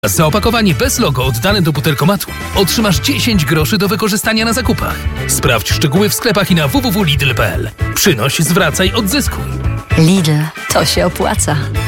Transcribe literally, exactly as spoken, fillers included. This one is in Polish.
Za opakowanie bez logo oddane do butelkomatu otrzymasz dziesięć groszy do wykorzystania na zakupach. Sprawdź szczegóły w sklepach i na w w w kropka lidl kropka p l. Przynoś, zwracaj, odzyskuj. Lidl, to się opłaca.